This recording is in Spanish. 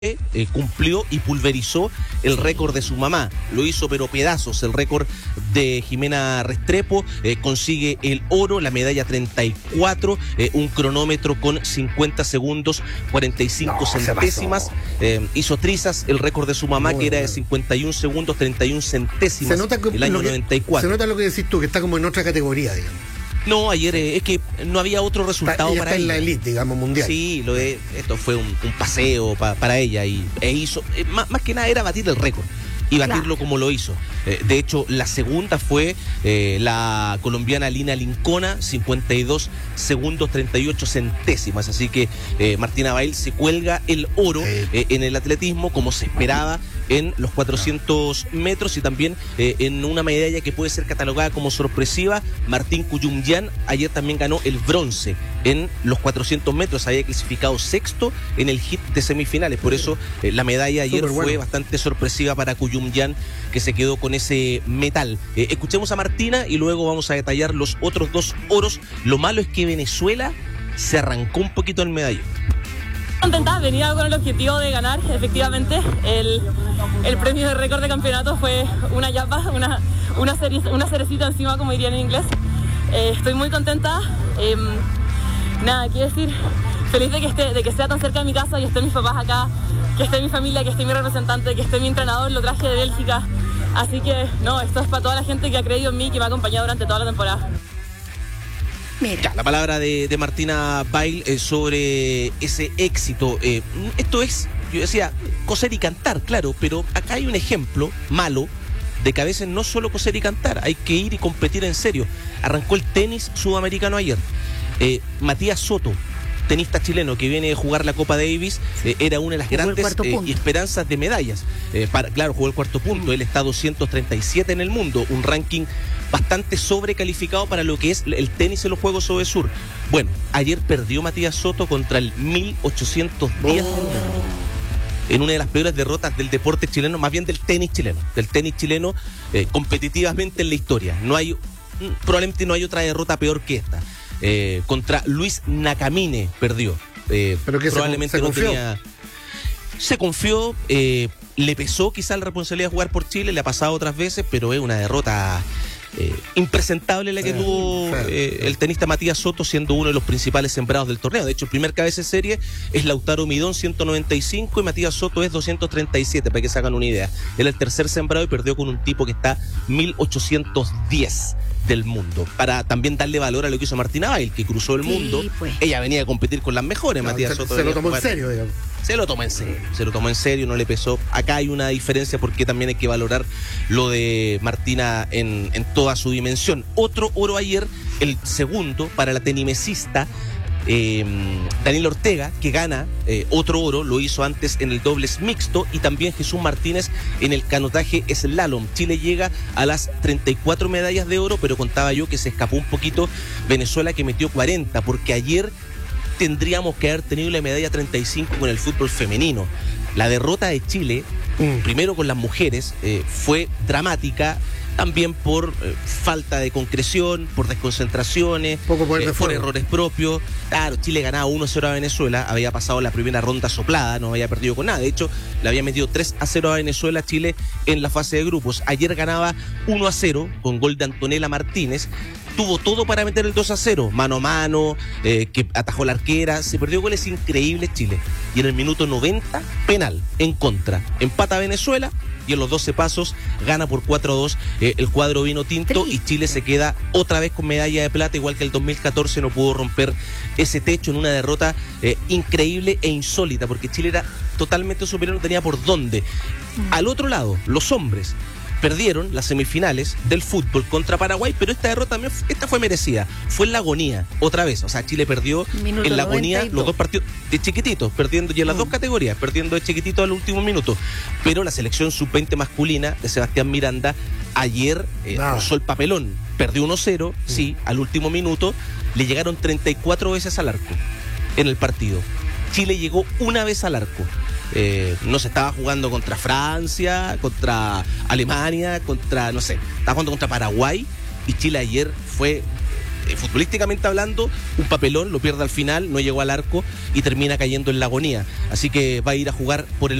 cumplió y pulverizó el récord de su mamá. Lo hizo pero pedazos, el récord de Jimena Restrepo. Consigue el oro, la medalla 34, un cronómetro con 50 segundos 45 centésimas. Hizo trizas el récord de su mamá, que era de 51 segundos 31 centésimas. Se nota el año 94. Se nota lo que decís tú, que está como en otra categoría, digamos. No, ayer es que no había otro resultado para ella. Está en la elite, digamos, mundial. Sí, esto fue un paseo para ella e hizo, más que nada era batir el récord y batirlo como lo hizo. De hecho, la segunda fue la colombiana Lina Lincona, 52 segundos 38 centésimas. Así que Martina Bail se cuelga el oro en el atletismo, como se esperaba en los 400 metros, y también en una medalla que puede ser catalogada como sorpresiva. Martín Cuyumyan ayer también ganó el bronce en los 400 metros, había clasificado sexto en el hit de semifinales, por eso la medalla ayer fue bastante sorpresiva para Cuyumyan, que se quedó con ese metal. Escuchemos a Martina y luego vamos a detallar los otros dos oros. Lo malo es que Venezuela se arrancó un poquito el medallón. Contenta, venía con el objetivo de ganar. Efectivamente, el premio de récord de campeonato fue una yapa, una cerecita encima, como dirían en inglés. Estoy muy contenta. Nada, quiero decir, feliz de que sea tan cerca de mi casa y estén mis papás acá, que esté mi familia, que esté mi representante, que esté mi entrenador, lo traje de Bélgica. Así que, no, esto es para toda la gente que ha creído en mí y que me ha acompañado durante toda la temporada. Mira. La palabra de Martina Bail sobre ese éxito. Esto es, yo decía, coser y cantar, claro, pero acá hay un ejemplo malo de que a veces no solo coser y cantar, hay que ir y competir en serio. Arrancó el tenis sudamericano ayer. Matías Soto, tenista chileno que viene a jugar la Copa Davis, era una de las grandes esperanzas de medallas. Claro, jugó el cuarto punto. Él está 237 en el mundo, un ranking bastante sobrecalificado para lo que es el tenis en los Juegos Ovesur. Bueno, ayer perdió Matías Soto contra el 1810 del mundo, en una de las peores derrotas del deporte chileno, más bien del tenis chileno, competitivamente en la historia. Probablemente no hay otra derrota peor que esta. Contra Luis Nakamine perdió. Pero que probablemente se confió. Se confió, le pesó quizá la responsabilidad de jugar por Chile, le ha pasado otras veces, pero es una derrota impresentable la que tuvo el tenista Matías Soto, siendo uno de los principales sembrados del torneo. De hecho, el primer cabeza de serie es Lautaro Midón, 195, y Matías Soto es 237, para que se hagan una idea. Él es el tercer sembrado y perdió con un tipo que está 1810 del mundo, para también darle valor a lo que hizo Martina Bail, que cruzó el mundo. Pues. Ella venía a competir con las mejores. Matías Soto se lo tomó en serio, digamos. Se lo tomó en serio, no le pesó. Acá hay una diferencia porque también hay que valorar lo de Martina en toda su dimensión. Otro oro ayer, el segundo para la tenimesista Daniel Ortega, que gana otro oro. Lo hizo antes en el dobles mixto, y también Jesús Martínez en el canotaje slalom. Chile llega a las 34 medallas de oro, pero contaba yo que se escapó un poquito Venezuela, que metió 40, porque ayer tendríamos que haber tenido la medalla 35 con el fútbol femenino. La derrota de Chile, primero con las mujeres, fue dramática, también por falta de concreción, por desconcentraciones, por errores propios. Claro, Chile ganaba 1-0 a Venezuela, había pasado la primera ronda soplada, no había perdido con nada. De hecho, le había metido 3-0 a Venezuela Chile en la fase de grupos. Ayer ganaba 1-0 con gol de Antonella Martínez. Tuvo todo para meter el 2-0, mano a mano, que atajó la arquera. Se perdió goles increíbles Chile. Y en el minuto 90, penal en contra. Empata Venezuela, y en los 12 pasos gana por 4-2 el cuadro vino tinto. Y Chile se queda otra vez con medalla de plata, igual que el 2014. No pudo romper ese techo en una derrota increíble e insólita, porque Chile era totalmente superior, no tenía por dónde. Al otro lado, los hombres perdieron las semifinales del fútbol contra Paraguay, pero esta derrota también, esta fue merecida. Fue en la agonía, otra vez. O sea, Chile perdió en la agonía 92. Los dos partidos de chiquititos, perdiendo, y en las dos categorías, perdiendo de chiquitito al último minuto. Pero la selección sub-20 masculina de Sebastián Miranda ayer rozó el papelón. Perdió 1-0, sí, al último minuto. Le llegaron 34 veces al arco en el partido. Chile llegó una vez al arco. No se estaba jugando contra Francia, contra Alemania, estaba jugando contra Paraguay, y Chile ayer fue futbolísticamente hablando, un papelón, lo pierde al final, no llegó al arco y termina cayendo en la agonía. Así que va a ir a jugar por el